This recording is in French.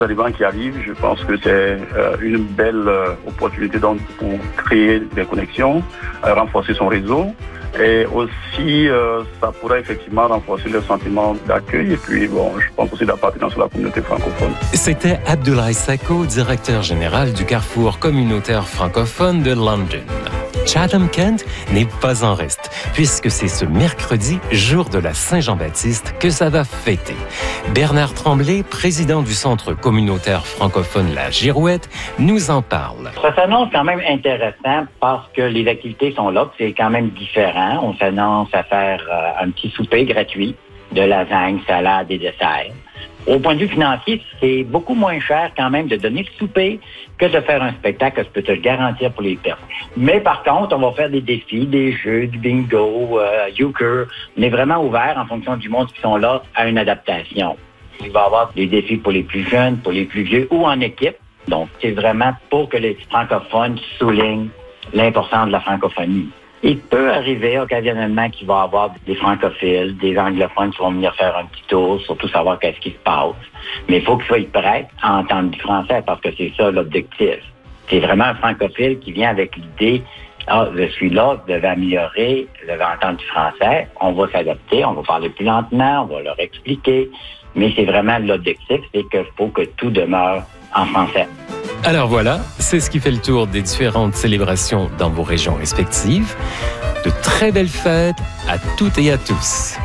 L'événement qui arrive, je pense que c'est une belle opportunité donc pour créer des connexions, renforcer son réseau et aussi ça pourrait effectivement renforcer le sentiment d'accueil et puis je pense aussi d'appartenance à la communauté francophone. C'était Abdoulaye Sako, directeur général du Carrefour communautaire francophone de London. Chatham-Kent n'est pas en reste, puisque c'est ce mercredi, jour de la Saint-Jean-Baptiste, que ça va fêter. Bernard Tremblay, président du Centre communautaire francophone La Girouette, nous en parle. Ça s'annonce quand même intéressant parce que les activités sont là, c'est quand même différent. On s'annonce à faire un petit souper gratuit de lasagne, salade et dessert. Au point de vue financier, c'est beaucoup moins cher quand même de donner le souper que de faire un spectacle, je peux te le garantir pour les personnes. Mais par contre, on va faire des défis, des jeux, du bingo, euchre. On est vraiment ouvert en fonction du monde qui sont là à une adaptation. Il va y avoir des défis pour les plus jeunes, pour les plus vieux ou en équipe. Donc, c'est vraiment pour que les francophones soulignent l'importance de la francophonie. Il peut arriver occasionnellement qu'il va y avoir des francophiles, des anglophones qui vont venir faire un petit tour, surtout savoir qu'est-ce qui se passe. Mais il faut qu'ils soient prêts à entendre du français parce que c'est ça l'objectif. C'est vraiment un francophile qui vient avec l'idée « Ah, je suis là, je devais améliorer, je devais entendre du français, on va s'adapter, on va parler plus lentement, on va leur expliquer. » Mais c'est vraiment l'objectif, c'est qu'il faut que tout demeure en français. Alors voilà, c'est ce qui fait le tour des différentes célébrations dans vos régions respectives. De très belles fêtes à toutes et à tous.